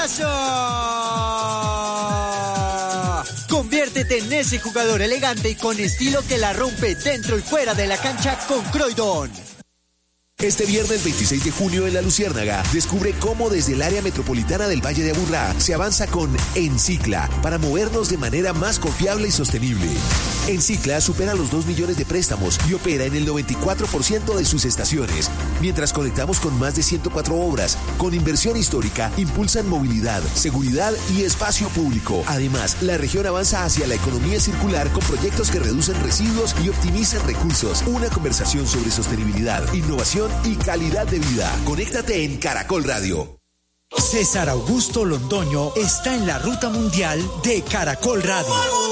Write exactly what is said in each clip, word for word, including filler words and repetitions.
¡Golazo! Conviértete en ese jugador elegante y con estilo que la rompe dentro y fuera de la cancha con Croydon. Este viernes veintiséis de junio en La Luciérnaga, descubre cómo desde el área metropolitana del Valle de Aburrá se avanza con Encicla para movernos de manera más confiable y sostenible. Encicla supera los dos millones de préstamos y opera en el noventa y cuatro por ciento de sus estaciones, mientras conectamos con más de ciento cuatro obras. Con inversión histórica, impulsan movilidad, seguridad y espacio público. Además, la región avanza hacia la economía circular con proyectos que reducen residuos y optimizan recursos. Una conversación sobre sostenibilidad, innovación y calidad de vida. Conéctate en Caracol Radio. César Augusto Londoño está en la ruta mundial de Caracol Radio.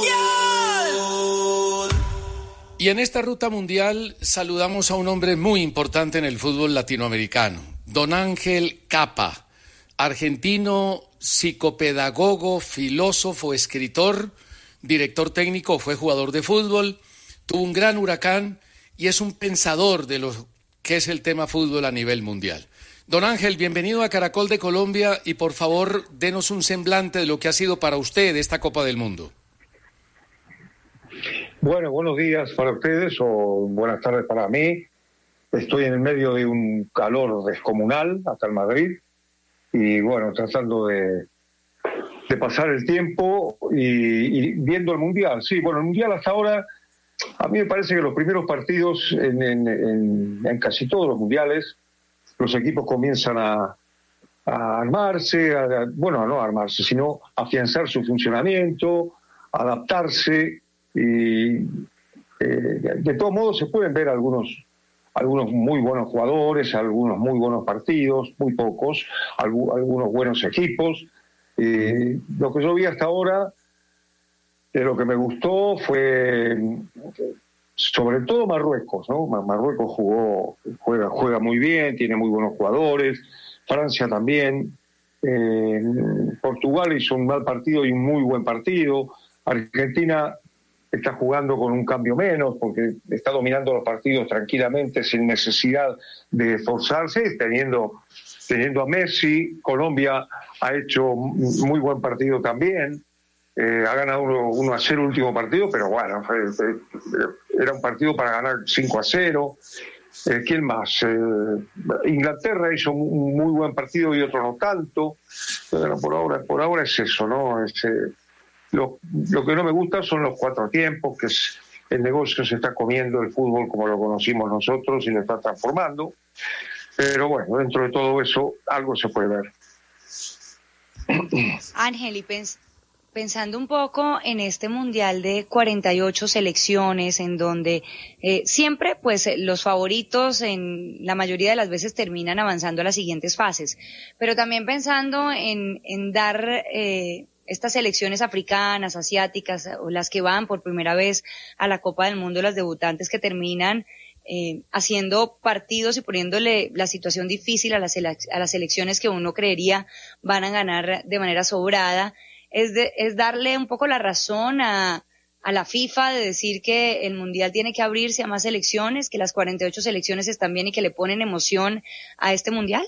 Y en esta ruta mundial saludamos a un hombre muy importante en el fútbol latinoamericano, don Ángel Capa, argentino, psicopedagogo, filósofo, escritor, director técnico, fue jugador de fútbol, tuvo un gran huracán y es un pensador de lo que es el tema fútbol a nivel mundial. Don Ángel, bienvenido a Caracol de Colombia y por favor denos un semblante de lo que ha sido para usted esta Copa del Mundo. Bueno, buenos días para ustedes o buenas tardes para mí. Estoy en el medio de un calor descomunal acá en Madrid y bueno, tratando de, de pasar el tiempo y, y viendo el Mundial. Sí, bueno, el Mundial hasta ahora, a mí me parece que los primeros partidos en, en, en, en casi todos los mundiales, los equipos comienzan a, a armarse, a, bueno, no a armarse, sino a afianzar su funcionamiento, a adaptarse. Y eh, de todos modos se pueden ver algunos algunos muy buenos jugadores, algunos muy buenos partidos, muy pocos, algu- algunos buenos equipos. Eh, lo que yo vi hasta ahora, eh, lo que me gustó fue sobre todo Marruecos, ¿no? Marruecos jugó, juega, juega muy bien, tiene muy buenos jugadores, Francia también, eh, Portugal hizo un mal partido y un muy buen partido, Argentina está jugando con un cambio menos porque está dominando los partidos tranquilamente sin necesidad de esforzarse, teniendo, teniendo a Messi. Colombia ha hecho muy buen partido también, eh, ha ganado uno a cero el último partido, pero bueno, eh, era un partido para ganar cinco a cero. Eh, ¿Quién más? Eh, Inglaterra hizo un muy buen partido y otro no tanto. Pero por ahora, por ahora es eso, ¿no? Es, eh, Lo, lo que no me gusta son los cuatro tiempos, que es, el negocio se está comiendo el fútbol como lo conocimos nosotros y lo está transformando. Pero bueno, dentro de todo eso, algo se puede ver. Ángel, y pens- pensando un poco en este mundial de cuarenta y ocho selecciones, en donde eh, siempre pues los favoritos en la mayoría de las veces terminan avanzando a las siguientes fases, pero también pensando en, en dar... Eh, estas selecciones africanas, asiáticas, o las que van por primera vez a la Copa del Mundo, las debutantes que terminan eh, haciendo partidos y poniéndole la situación difícil a las, a las selecciones que uno creería van a ganar de manera sobrada, es, de, es darle un poco la razón a, a la FIFA de decir que el Mundial tiene que abrirse a más selecciones, que las cuarenta y ocho selecciones están bien y que le ponen emoción a este Mundial.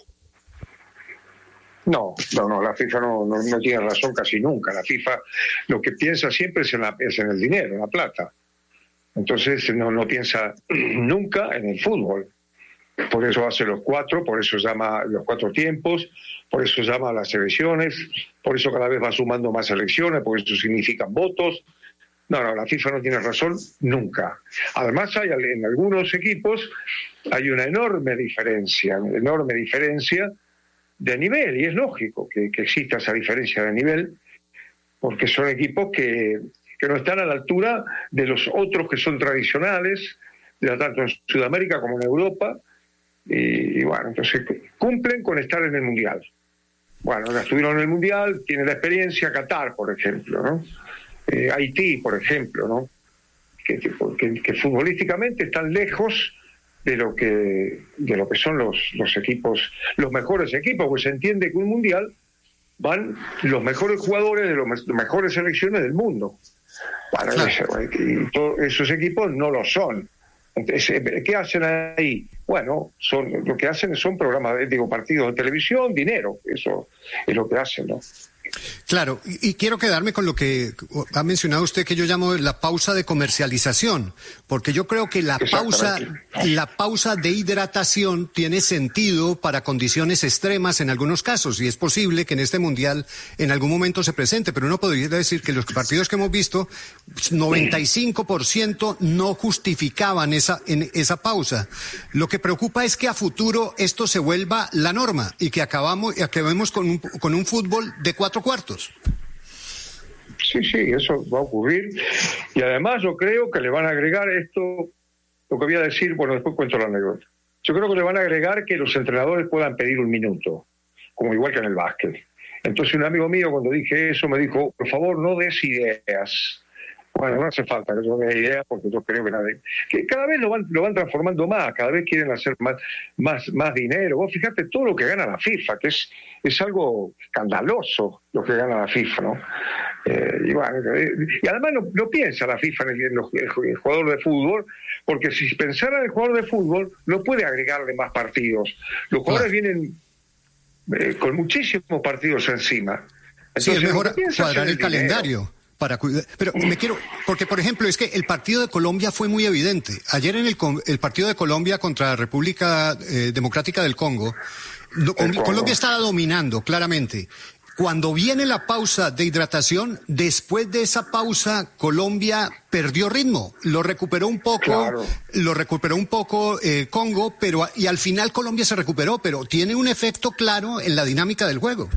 No, no, no, la FIFA no, no, no tiene razón casi nunca. La FIFA lo que piensa siempre es en, la, es en el dinero, en la plata. Entonces no, no piensa nunca en el fútbol. Por eso hace los cuatro, por eso llama los cuatro tiempos, por eso llama a las selecciones, por eso cada vez va sumando más selecciones, porque eso significan votos. No, no, la FIFA no tiene razón nunca. Además hay en algunos equipos hay una enorme diferencia, una enorme diferencia de nivel, y es lógico que, que exista esa diferencia de nivel, porque son equipos que, que no están a la altura de los otros que son tradicionales, tanto en Sudamérica como en Europa, y, y bueno, entonces cumplen con estar en el Mundial. Bueno, ya estuvieron en el Mundial, tienen la experiencia, Qatar, por ejemplo, ¿no? Eh, Haití, por ejemplo, ¿no? Que, que, que futbolísticamente están lejos de lo que de lo que son los, los equipos, los mejores equipos, pues se entiende que un mundial van los mejores jugadores de las mejores selecciones del mundo. Bueno, claro. Y todos esos equipos no lo son. Entonces, ¿qué hacen ahí? Bueno, son lo que hacen son programas, digo, partidos de televisión, dinero, eso es lo que hacen, ¿no? Claro, y, y quiero quedarme con lo que ha mencionado usted, que yo llamo la pausa de comercialización, porque yo creo que la pausa, la pausa de hidratación tiene sentido para condiciones extremas en algunos casos, y es posible que en este Mundial en algún momento se presente, pero uno podría decir que los partidos que hemos visto, noventa y cinco por ciento no justificaban esa, en, esa pausa. Lo que preocupa es que a futuro esto se vuelva la norma y que acabamos, acabemos con un, con un fútbol de cuatro cuartos. Sí, sí, eso va a ocurrir. Y además yo creo que le van a agregar esto, lo que voy a decir, bueno, después cuento la anécdota. Yo creo que le van a agregar que los entrenadores puedan pedir un minuto, como igual que en el básquet. Entonces un amigo mío cuando dije eso me dijo, por favor no des ideas. Bueno, no hace falta que yo dé ideas porque yo creo que nadie... Que cada vez lo van, lo van transformando más, cada vez quieren hacer más, más, más dinero. Vos fíjate todo lo que gana la FIFA, que es, es algo escandaloso lo que gana la FIFA, ¿no? Eh, y, bueno, eh, y además no, no piensa la FIFA en el, en, los, en el jugador de fútbol, porque si pensara en el jugador de fútbol, no puede agregarle más partidos. Los jugadores claro. vienen eh, con muchísimos partidos encima. Entonces, sí, es mejor cuadrar el, el calendario. Para cuidar. Pero me quiero, porque por ejemplo es que el partido de Colombia fue muy evidente. Ayer en el, el partido de Colombia contra la República eh, Democrática del Congo, no, Colombia estaba dominando claramente. Cuando viene la pausa de hidratación, después de esa pausa Colombia perdió ritmo, lo recuperó un poco, claro. lo recuperó un poco eh, Congo, pero y al final Colombia se recuperó, pero tiene un efecto claro en la dinámica del juego.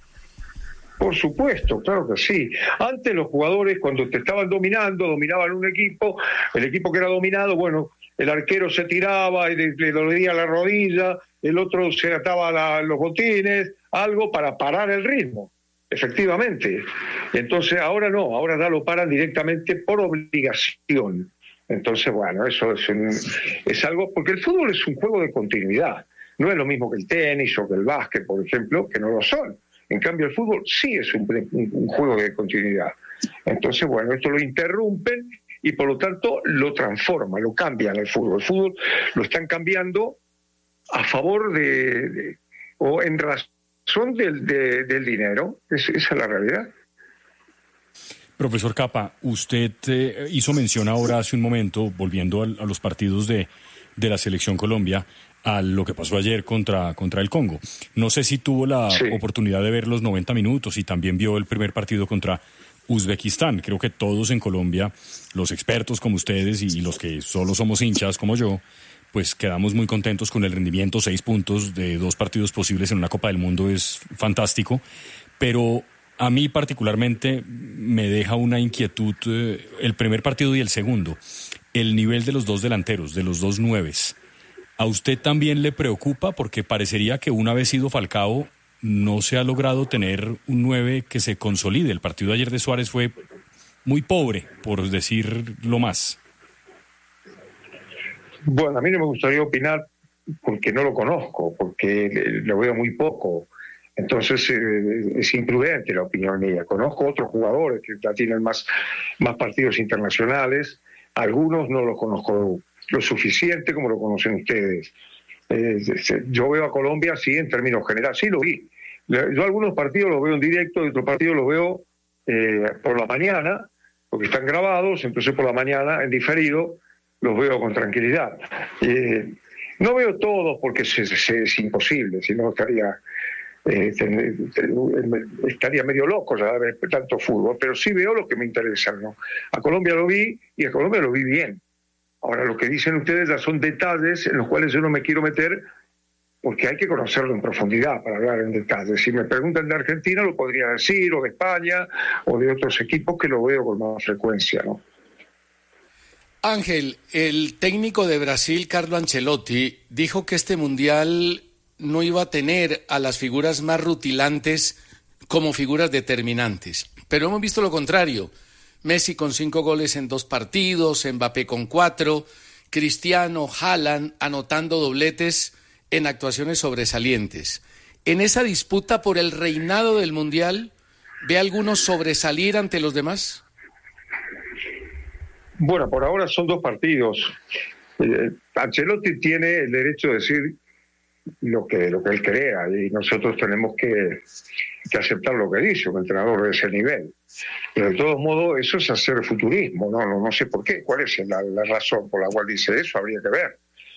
Por supuesto, claro que sí. Antes los jugadores cuando te estaban dominando, dominaban un equipo, el equipo que era dominado, bueno, el arquero se tiraba y le, le dolía la rodilla, el otro se ataba la, los botines, algo para parar el ritmo, efectivamente. Entonces ahora no, ahora ya lo paran directamente por obligación. Entonces, bueno, eso es, un, es algo, porque el fútbol es un juego de continuidad, no es lo mismo que el tenis o que el básquet, por ejemplo, que no lo son. En cambio, el fútbol sí es un, un, un juego de continuidad. Entonces, bueno, esto lo interrumpen y por lo tanto lo transforman, lo cambian el fútbol. El fútbol lo están cambiando a favor de, de o en razón del, de, del dinero. Es, esa es la realidad. Profesor Capa, usted eh, hizo mención ahora hace un momento, volviendo a, a los partidos de, de la Selección Colombia, a lo que pasó ayer contra, contra el Congo. No sé si tuvo la sí. oportunidad de ver los noventa minutos y también vio el primer partido contra Uzbekistán. Creo que todos en Colombia, los expertos como ustedes y los que solo somos hinchas como yo, pues quedamos muy contentos con el rendimiento. Seis puntos de dos partidos posibles en una Copa del Mundo es fantástico, pero a mí particularmente me deja una inquietud eh, el primer partido y el segundo. El nivel de los dos delanteros, de los dos nueves. ¿A usted también le preocupa? Porque parecería que una vez ido Falcao no se ha logrado tener un nueve que se consolide. El partido de ayer de Suárez fue muy pobre, por decirlo más. Bueno, a mí no me gustaría opinar porque no lo conozco, porque lo veo muy poco. Entonces eh, es imprudente la opinión mía. Conozco otros jugadores que ya tienen más, más partidos internacionales. Algunos no los conozco lo suficiente como lo conocen ustedes. Eh, yo veo a Colombia sí en términos generales, sí lo vi. Yo algunos partidos los veo en directo y otros partidos los veo eh, por la mañana, porque están grabados, entonces por la mañana en diferido los veo con tranquilidad. Eh, no veo todos porque es, es, es imposible, si no estaría, eh, ten, ten, estaría medio loco ya de ver tanto fútbol, pero sí veo los que me interesan, ¿no? A Colombia lo vi y a Colombia lo vi bien. Ahora, lo que dicen ustedes ya son detalles en los cuales yo no me quiero meter porque hay que conocerlo en profundidad para hablar en detalle. Si me preguntan de Argentina, lo podría decir, o de España, o de otros equipos que lo veo con más frecuencia, ¿no? Ángel, el técnico de Brasil, Carlo Ancelotti, dijo que este Mundial no iba a tener a las figuras más rutilantes como figuras determinantes. Pero hemos visto lo contrario. Messi con cinco goles en dos partidos, Mbappé con cuatro, Cristiano, Haaland anotando dobletes en actuaciones sobresalientes. En esa disputa por el reinado del Mundial, ¿ve a algunos sobresalir ante los demás? Bueno, por ahora son dos partidos. Eh, Ancelotti tiene el derecho de decir lo que lo que él crea y nosotros tenemos que, que aceptar lo que dice un entrenador de ese nivel. Pero de todos modos eso es hacer futurismo, no no, no sé por qué, cuál es la, la razón por la cual dice eso, habría que ver.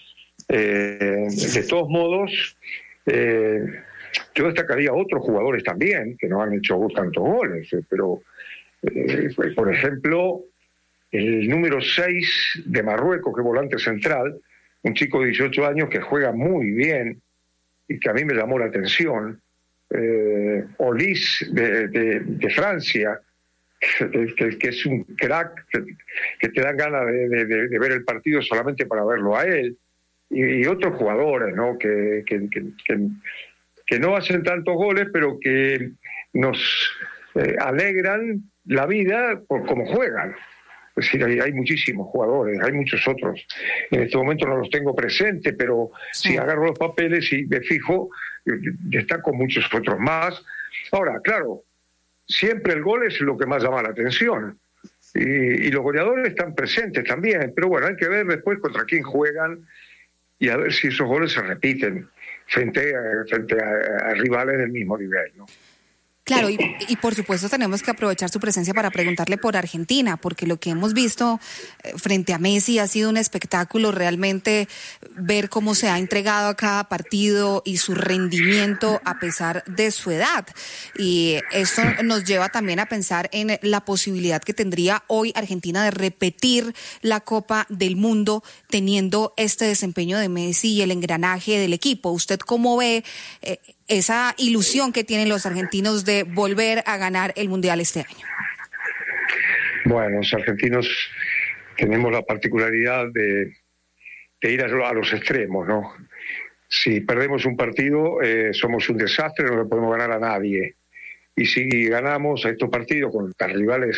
Eh, de todos modos, eh, yo destacaría a otros jugadores también que no han hecho tantos goles, eh, pero eh, por ejemplo el número seis de Marruecos, que es volante central, un chico de dieciocho años que juega muy bien y que a mí me llamó la atención, eh, Olis de, de, de Francia, que, que, que es un crack, que, que te dan ganas de, de, de ver el partido solamente para verlo a él, y, y otros jugadores, ¿no? que, que, que, que, que no hacen tantos goles, pero que nos eh, alegran la vida por cómo juegan. Es decir, hay, hay muchísimos jugadores, hay muchos otros. En este momento no los tengo presentes, pero sí. Si agarro los papeles y me fijo, destaco muchos otros más. Ahora, claro, siempre el gol es lo que más llama la atención. Y, y los goleadores están presentes también, pero bueno, hay que ver después contra quién juegan y a ver si esos goles se repiten frente a, frente a, a rivales del mismo nivel, ¿no? Claro, y, y por supuesto tenemos que aprovechar su presencia para preguntarle por Argentina, porque lo que hemos visto frente a Messi ha sido un espectáculo, realmente ver cómo se ha entregado a cada partido y su rendimiento a pesar de su edad. Y esto nos lleva también a pensar en la posibilidad que tendría hoy Argentina de repetir la Copa del Mundo teniendo este desempeño de Messi y el engranaje del equipo. ¿Usted cómo ve eh, esa ilusión que tienen los argentinos de volver a ganar el Mundial este año? Bueno, los argentinos tenemos la particularidad de, de ir a, a los extremos, ¿no? Si perdemos un partido, eh, somos un desastre, no le podemos ganar a nadie. Y si ganamos a estos partidos contra rivales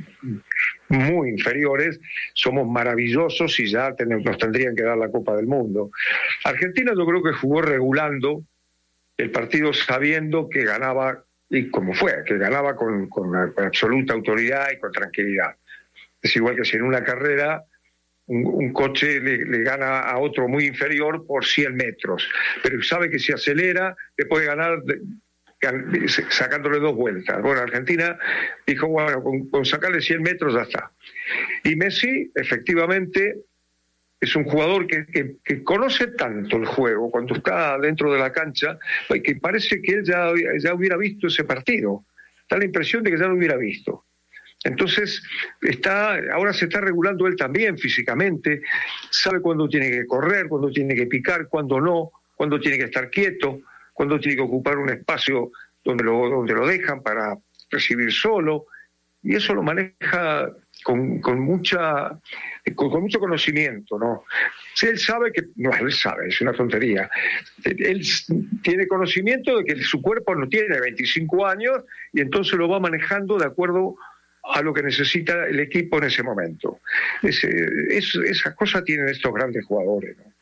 muy inferiores, somos maravillosos y ya tenemos, nos tendrían que dar la Copa del Mundo. Argentina yo creo que jugó regulando el partido sabiendo que ganaba, y como fue, que ganaba con, con, con absoluta autoridad y con tranquilidad. Es igual que si en una carrera un, un coche le, le gana a otro muy inferior por cien metros, pero sabe que si acelera le puede ganar de, sacándole dos vueltas. Bueno, Argentina dijo, bueno, con, con sacarle cien metros ya está. Y Messi, efectivamente, es un jugador que, que, que conoce tanto el juego cuando está dentro de la cancha, que parece que él ya, ya hubiera visto ese partido. Da la impresión de que ya lo hubiera visto. Entonces, está, ahora se está regulando él también físicamente, sabe cuándo tiene que correr, cuándo tiene que picar, cuándo no, cuándo tiene que estar quieto, cuándo tiene que ocupar un espacio donde lo, donde lo dejan para recibir solo, y eso lo maneja con, con mucha con, con mucho conocimiento, ¿no? Si él sabe que, no, él sabe, es una tontería, él tiene conocimiento de que su cuerpo no tiene veinticinco años y entonces lo va manejando de acuerdo a lo que necesita el equipo en ese momento. Ese, es, esas cosas tienen estos grandes jugadores, ¿no?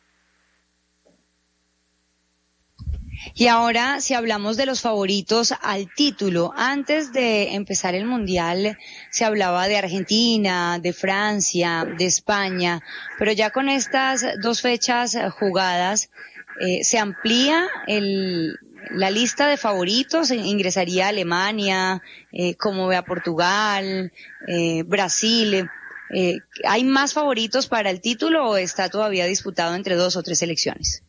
Y ahora, si hablamos de los favoritos al título, antes de empezar el Mundial se hablaba de Argentina, de Francia, de España, pero ya con estas dos fechas jugadas, eh, ¿se amplía el, la lista de favoritos? ¿Ingresaría Alemania? Eh, ¿Cómo ve a Portugal? Eh, ¿Brasil? Eh, ¿Hay más favoritos para el título o está todavía disputado entre dos o tres selecciones?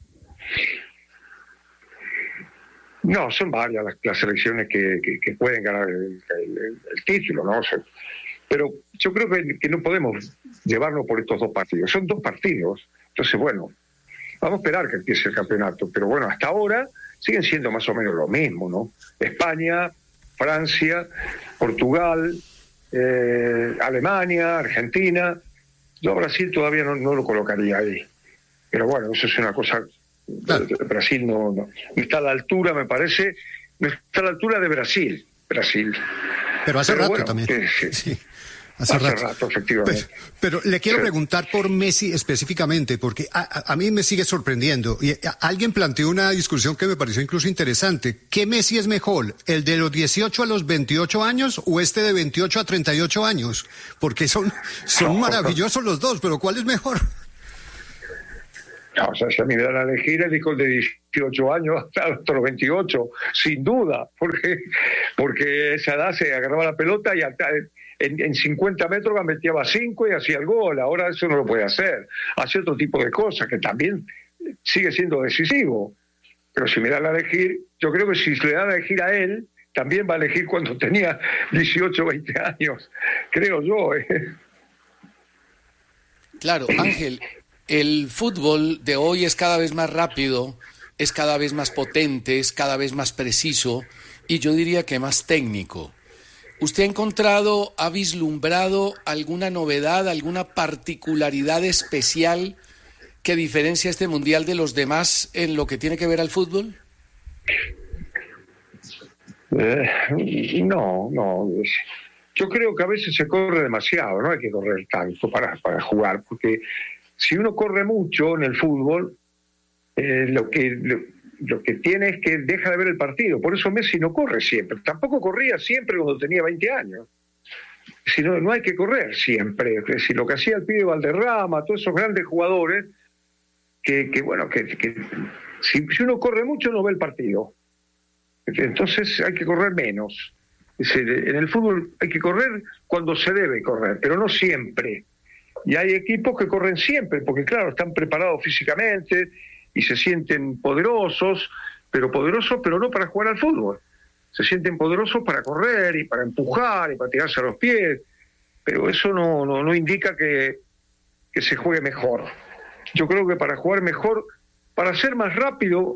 No, son varias las, las selecciones que, que, que pueden ganar el, el, el título, ¿no? O sea, pero yo creo que, que no podemos llevarnos por estos dos partidos. Son dos partidos. Entonces, bueno, vamos a esperar que empiece el campeonato. Pero bueno, hasta ahora siguen siendo más o menos lo mismo, ¿no? España, Francia, Portugal, eh, Alemania, Argentina. Yo a Brasil todavía no, no lo colocaría ahí. Pero bueno, eso es una cosa... Claro. Brasil no, no, no está a la altura, me parece, no está a la altura de Brasil, Brasil. Pero hace pero rato bueno, también. Eh, sí. Sí. Hace, hace rato. rato, efectivamente. Pero, pero le quiero sí. preguntar por Messi específicamente, porque a, a, a mí me sigue sorprendiendo. Y a, alguien planteó una discusión que me pareció incluso interesante. ¿Qué Messi es mejor? ¿El de los dieciocho a los veintiocho años o este de veintiocho a treinta y ocho años? Porque son, son maravillosos los dos, pero ¿cuál es mejor? No, o sea, si a mí me dan a elegir, elijo el de dieciocho años hasta los veintiocho, sin duda, porque porque esa edad se agarraba la pelota y hasta en, en cincuenta metros gambeteaba cinco y hacía el gol. Ahora eso no lo puede hacer. Hace otro tipo de cosas que también sigue siendo decisivo. Pero si me dan a elegir, yo creo que si le dan a elegir a él, también va a elegir cuando tenía dieciocho, veinte años, creo yo. ¿eh? Claro, Ángel, el fútbol de hoy es cada vez más rápido, es cada vez más potente, es cada vez más preciso y yo diría que más técnico. ¿Usted ha encontrado, ha vislumbrado alguna novedad, alguna particularidad especial que diferencia este mundial de los demás en lo que tiene que ver al fútbol? Eh, no, no. Yo creo que a veces se corre demasiado, no hay que correr tanto para, para jugar, porque si uno corre mucho en el fútbol, eh, lo que lo, lo que tiene es que deja de ver el partido. Por eso Messi no corre siempre. Tampoco corría siempre cuando tenía veinte años. Si no, no hay que correr siempre. Si lo que hacía el pibe Valderrama, todos esos grandes jugadores, que, que bueno, que, que si, si uno corre mucho no ve el partido. Entonces hay que correr menos. En el fútbol hay que correr cuando se debe correr, pero no siempre. Y hay equipos que corren siempre, porque claro, están preparados físicamente y se sienten poderosos, pero poderosos, pero no para jugar al fútbol. Se sienten poderosos para correr y para empujar y para tirarse a los pies, pero eso no, no, no indica que, que se juegue mejor. Yo creo que para jugar mejor, para ser más rápido,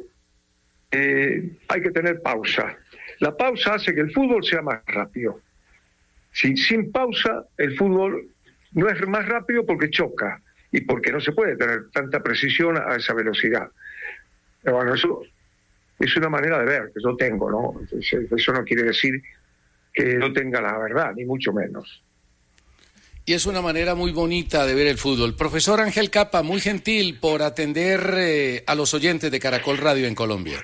eh, hay que tener pausa. La pausa hace que el fútbol sea más rápido. Sin, sin pausa, el fútbol no es más rápido porque choca y porque no se puede tener tanta precisión a esa velocidad. Pero bueno, eso es una manera de ver que yo tengo, ¿no? Entonces, eso no quiere decir que no tenga la verdad, ni mucho menos. Y es una manera muy bonita de ver el fútbol. Profesor Ángel Capa, muy gentil por atender eh, a los oyentes de Caracol Radio en Colombia.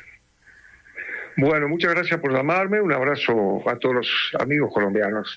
Bueno, muchas gracias por llamarme. Un abrazo a todos los amigos colombianos.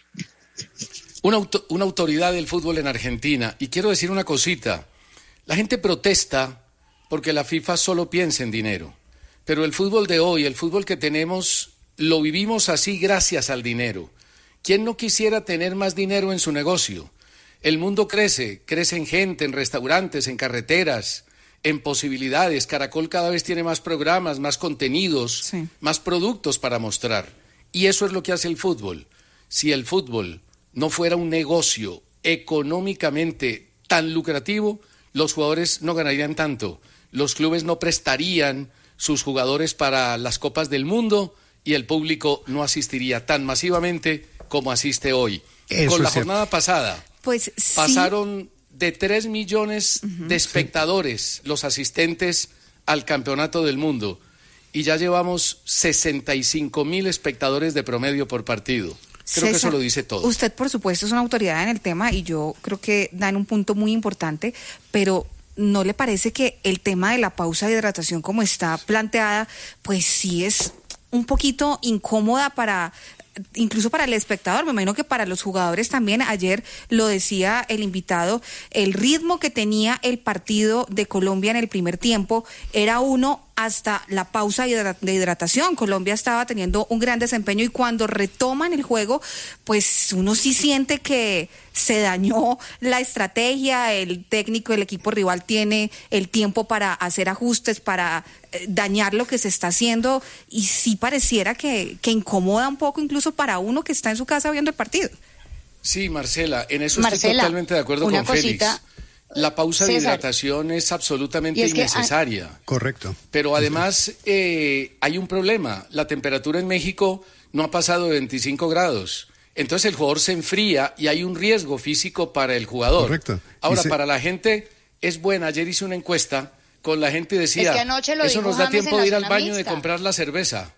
Una, auto, una autoridad del fútbol en Argentina. Y quiero decir una cosita. La gente protesta porque la FIFA solo piensa en dinero. Pero el fútbol de hoy, el fútbol que tenemos, lo vivimos así gracias al dinero. ¿Quién no quisiera tener más dinero en su negocio? El mundo crece, crece en gente, en restaurantes, en carreteras, en posibilidades. Caracol cada vez tiene más programas, más contenidos, sí. más productos para mostrar. Y eso es lo que hace el fútbol. Si el fútbol no fuera un negocio económicamente tan lucrativo, los jugadores no ganarían tanto. Los clubes no prestarían sus jugadores para las Copas del Mundo y el público no asistiría tan masivamente como asiste hoy. Eso Con la jornada cierto. pasada pues, pasaron sí. de tres millones uh-huh, de espectadores sí. los asistentes al Campeonato del Mundo y ya llevamos sesenta y cinco mil espectadores de promedio por partido. Creo César, que eso lo dice todo. Usted, por supuesto, es una autoridad en el tema y yo creo que da en un punto muy importante, pero ¿no le parece que el tema de la pausa de hidratación como está planteada, pues sí es un poquito incómoda para, incluso para el espectador? Me imagino que para los jugadores también. Ayer lo decía el invitado, el ritmo que tenía el partido de Colombia en el primer tiempo era uno hasta la pausa de hidratación. Colombia estaba teniendo un gran desempeño y cuando retoman el juego, pues uno sí siente que se dañó la estrategia, el técnico del equipo rival tiene el tiempo para hacer ajustes, para dañar lo que se está haciendo y sí pareciera que, que incomoda un poco incluso para uno que está en su casa viendo el partido. Sí, Marcela, en eso Marcela, estoy totalmente de acuerdo con cosita. Félix. La pausa César. de hidratación es absolutamente es innecesaria. Que, correcto. Pero además eh, hay un problema. La temperatura en México no ha pasado de veinticinco grados. Entonces el jugador se enfría y hay un riesgo físico para el jugador. Correcto. Ahora, se... para la gente es buena. Ayer hice una encuesta con la gente y decía, es que anoche lo eso nos da James tiempo de ir al baño mixta. de comprar la cerveza.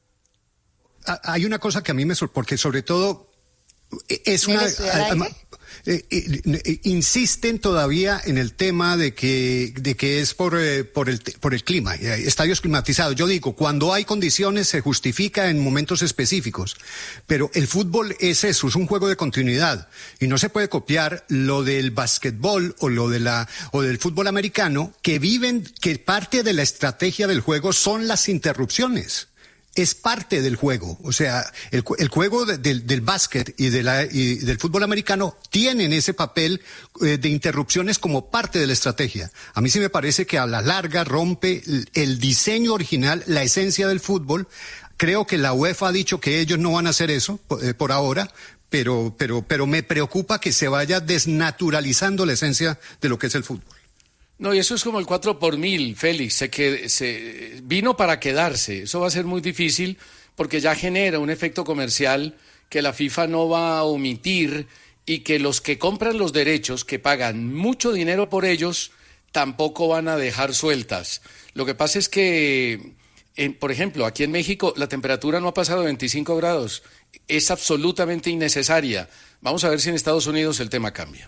Hay una cosa que a mí me sorprende, porque sobre todo es ¿Me una... Eh, eh, eh, insisten todavía en el tema de que de que es por eh, por el por el clima, eh, estadios climatizados. Yo digo, cuando hay condiciones se justifica en momentos específicos, pero el fútbol es eso, es un juego de continuidad y no se puede copiar lo del básquetbol o lo de la o del fútbol americano, que viven que parte de la estrategia del juego son las interrupciones. Es parte del juego, o sea, el, el juego de, de, del básquet y, de la, y del fútbol americano tienen ese papel eh, de interrupciones como parte de la estrategia. A mí sí me parece que a la larga rompe el, el diseño original, la esencia del fútbol. Creo que la UEFA ha dicho que ellos no van a hacer eso eh, por ahora, pero, pero, pero me preocupa que se vaya desnaturalizando la esencia de lo que es el fútbol. No, y eso es como el cuatro por mil, Félix, se, que, se vino para quedarse. Eso va a ser muy difícil porque ya genera un efecto comercial que la FIFA no va a omitir y que los que compran los derechos, que pagan mucho dinero por ellos, tampoco van a dejar sueltas. Lo que pasa es que, en, por ejemplo, aquí en México la temperatura no ha pasado de veinticinco grados. Es absolutamente innecesaria. Vamos a ver si en Estados Unidos el tema cambia.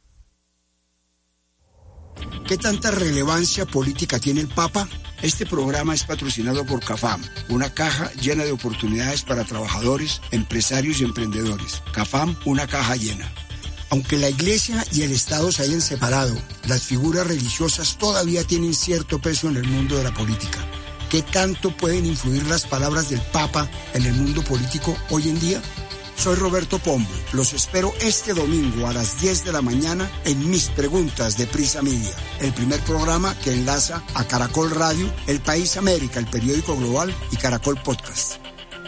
¿Qué tanta relevancia política tiene el Papa? Este programa es patrocinado por CAFAM, una caja llena de oportunidades para trabajadores, empresarios y emprendedores. CAFAM, una caja llena. Aunque la Iglesia y el Estado se hayan separado, las figuras religiosas todavía tienen cierto peso en el mundo de la política. ¿Qué tanto pueden influir las palabras del Papa en el mundo político hoy en día? Soy Roberto Pombo. Los espero este domingo a las diez de la mañana en Mis Preguntas de Prisa Media, el primer programa que enlaza a Caracol Radio, El País América, el periódico global y Caracol Podcast.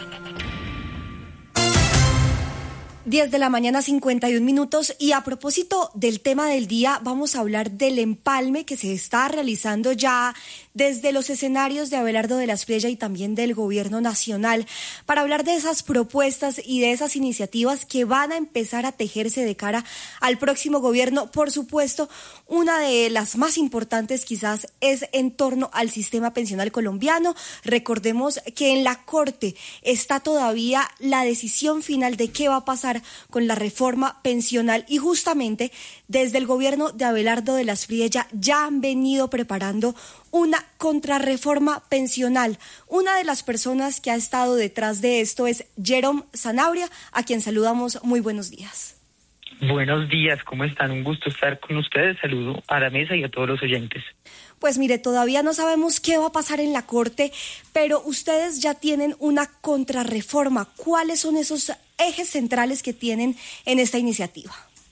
diez de la mañana, cincuenta y un minutos, y a propósito del tema del día, vamos a hablar del empalme que se está realizando ya desde los escenarios de Abelardo de la Espriella y también del Gobierno Nacional, para hablar de esas propuestas y de esas iniciativas que van a empezar a tejerse de cara al próximo gobierno. Por supuesto, una de las más importantes quizás es en torno al sistema pensional colombiano. Recordemos que en la Corte está todavía la decisión final de qué va a pasar con la reforma pensional, y justamente desde el gobierno de Abelardo de la Espriella ya han venido preparando una contrarreforma pensional. Una de las personas que ha estado detrás de esto es Jerome Zanabria, a quien saludamos. Muy buenos días. Buenos días, ¿cómo están? Un gusto estar con ustedes. Saludo a la mesa y a todos los oyentes. Pues mire, todavía no sabemos qué va a pasar en la Corte, pero ustedes ya tienen una contrarreforma. ¿Cuáles son esos ejes centrales que tienen en esta iniciativa?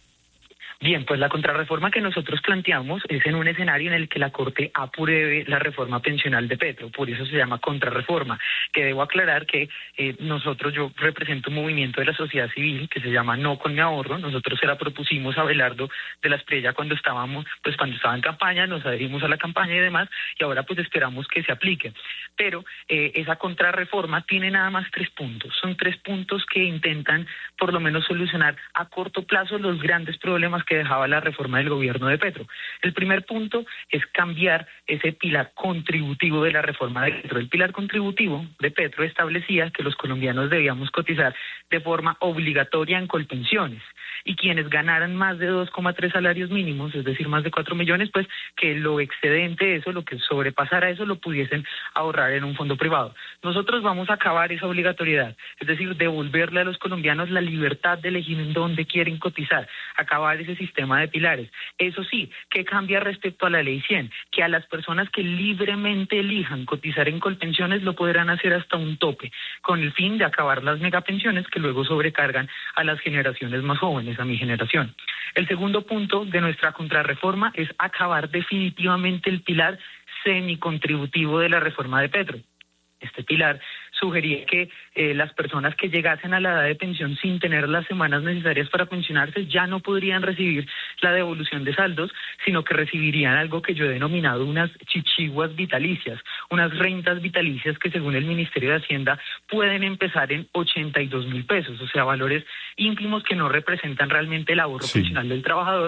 Bien, pues la contrarreforma que nosotros planteamos es en un escenario en el que la Corte apruebe la reforma pensional de Petro, por eso se llama contrarreforma, que debo aclarar que eh, nosotros, yo represento un movimiento de la sociedad civil que se llama No con mi ahorro. Nosotros se la propusimos a Abelardo de la Espriella cuando estábamos, pues cuando estaba en campaña, nos adherimos a la campaña y demás, y ahora pues esperamos que se aplique. Pero eh, esa contrarreforma tiene nada más tres puntos, son tres puntos que intentan por lo menos solucionar a corto plazo los grandes problemas que dejaba la reforma del gobierno de Petro. El primer punto es cambiar ese pilar contributivo de la reforma de Petro. El pilar contributivo de Petro establecía que los colombianos debíamos cotizar de forma obligatoria en Colpensiones, y quienes ganaran más de dos coma tres salarios mínimos, es decir, más de cuatro millones, pues que lo excedente de eso, lo que sobrepasara eso, lo pudiesen ahorrar en un fondo privado. Nosotros vamos a acabar esa obligatoriedad, es decir, devolverle a los colombianos la libertad de elegir en dónde quieren cotizar, acabar ese sistema de pilares. Eso sí, ¿qué cambia respecto a la ley cien? Que a las personas que libremente elijan cotizar en Colpensiones lo podrán hacer hasta un tope, con el fin de acabar las megapensiones que luego sobrecargan a las generaciones más jóvenes, a mi generación. El segundo punto de nuestra contrarreforma es acabar definitivamente el pilar semicontributivo de la reforma de Petro. Este pilar sugería que eh, las personas que llegasen a la edad de pensión sin tener las semanas necesarias para pensionarse ya no podrían recibir la devolución de saldos, sino que recibirían algo que yo he denominado unas chichiguas vitalicias, unas rentas vitalicias que según el Ministerio de Hacienda pueden empezar en ochenta y dos mil pesos, o sea, valores ínfimos que no representan realmente el ahorro sí. pensional del trabajador,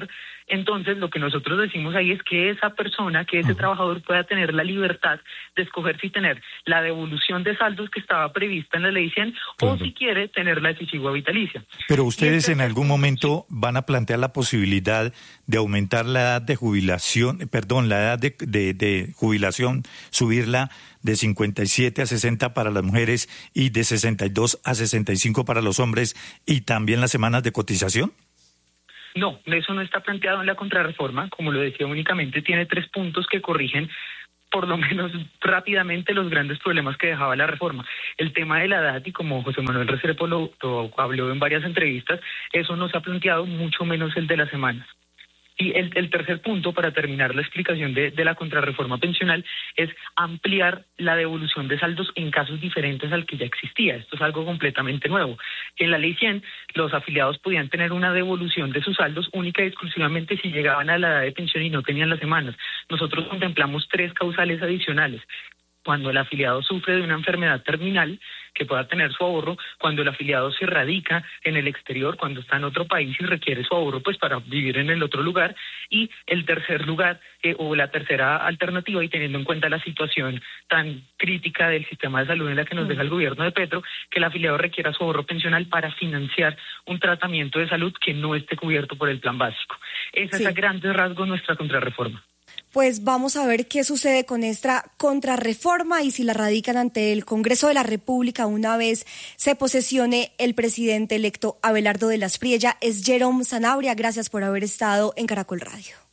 Entonces, lo que nosotros decimos ahí es que esa persona, que ese uh-huh. trabajador pueda tener la libertad de escoger si tener la devolución de saldos que estaba prevista en la ley cien claro. o si quiere tener la eficigua vitalicia. Pero ustedes en algún momento van a plantear la posibilidad de aumentar la edad de jubilación, perdón, la edad de, de, de jubilación, subirla de cincuenta y siete a sesenta para las mujeres y de sesenta y dos a sesenta y cinco para los hombres, y también las semanas de cotización. No, eso no está planteado en la contrarreforma. Como lo decía, únicamente tiene tres puntos que corrigen por lo menos rápidamente los grandes problemas que dejaba la reforma. El tema de la edad, y como José Manuel Restrepo lo, lo habló en varias entrevistas, eso no se ha planteado, mucho menos el de las semanas. Y el, el tercer punto, para terminar la explicación de, de la contrarreforma pensional, es ampliar la devolución de saldos en casos diferentes al que ya existía. Esto es algo completamente nuevo. En la ley cien, los afiliados podían tener una devolución de sus saldos única y exclusivamente si llegaban a la edad de pensión y no tenían las semanas. Nosotros contemplamos tres causales adicionales. Cuando el afiliado sufre de una enfermedad terminal, que pueda tener su ahorro, cuando el afiliado se radica en el exterior, cuando está en otro país y requiere su ahorro pues para vivir en el otro lugar, y el tercer lugar eh, o la tercera alternativa, y teniendo en cuenta la situación tan crítica del sistema de salud en la que nos deja el gobierno de Petro, que el afiliado requiera su ahorro pensional para financiar un tratamiento de salud que no esté cubierto por el plan básico. Esa sí. es a grandes rasgos nuestra contrarreforma. Pues vamos a ver qué sucede con esta contrarreforma y si la radican ante el Congreso de la República una vez se posesione el presidente electo Abelardo de la Espriella. Es Jerome Sanabria, gracias por haber estado en Caracol Radio.